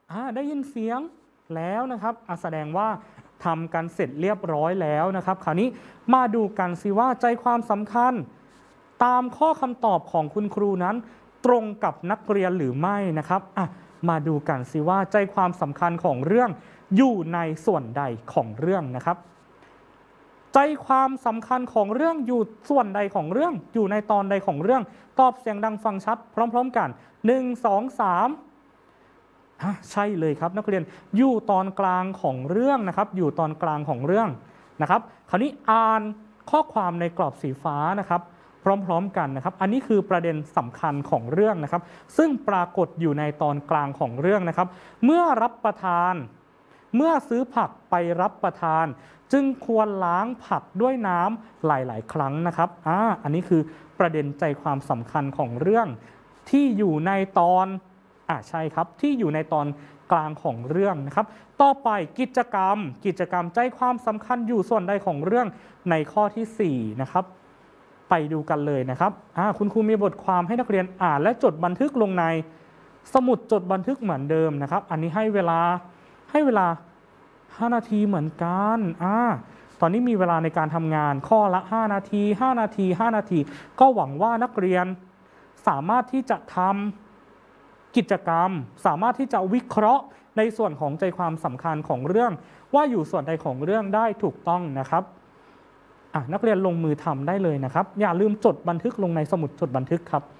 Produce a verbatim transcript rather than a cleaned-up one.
อ่าได้ยินเสียงแล้วนะครับอ่ะแสดงว่าทำกันเสร็จเรียบร้อยแล้วนะครับ คราวนี้มาดูกันสิว่าใจความสำคัญตามข้อคำตอบของคุณครูนั้นตรงกับนักเรียนหรือไม่นะครับอ่ะมาดูกันสิว่าใจความสำคัญของเรื่องอยู่ในส่วนใดของเรื่องนะครับ ใจความสำคัญของเรื่องอยู่ส่วนใดของเรื่องอยู่ในตอนใดของเรื่องตอบเสียงดังฟังชัดพร้อมๆกันหนึ่ง สอง สามอ่ะใช่เลยครับนักเรียนอยู่ตอนกลางของเรื่องนะครับอยู่ตอนกลางของเรื่องนะครับคราวนี้อ่านข้อความในกรอบสีฟ้านะครับพร้อมๆกันนะครับอันนี้คือประเด็นสำคัญของเรื่องนะครับซึ่งปรากฏอยู่ในตอนกลางของเรื่องนะครับเมื่อรับประทานเมื่อซื้อผักไปรับประทานจึงควรล้างผักด้วยน้ำหลายๆครั้งนะครับอ่าอันนี้คือประเด็นใจความสำคัญของเรื่องที่อยู่ในตอนอ่าใช่ครับที่อยู่ในตอนกลางของเรื่องนะครับต่อไปกิจกรรมกิจกรรมใจความสำคัญอยู่ส่วนใดของเรื่องในข้อที่สี่นะครับไปดูกันเลยนะครับอ่าคุณครูมีบทความให้นักเรียนอ่านและจดบันทึกลงในสมุดจดบันทึกเหมือนเดิมนะครับอันนี้ให้เวลาให้เวลาห้านาทีเหมือนกันอ่าตอนนี้มีเวลาในการทำงานข้อละห้านาทีห้านาทีห้านาทีก็หวังว่านักเรียนสามารถที่จะทำกิจกรรมสามารถที่จะวิเคราะห์ในส่วนของใจความสำคัญของเรื่องว่าอยู่ส่วนใดของเรื่องได้ถูกต้องนะครับอ่ะนักเรียนลงมือทำได้เลยนะครับอย่าลืมจดบันทึกลงในสมุดจดบันทึกครับ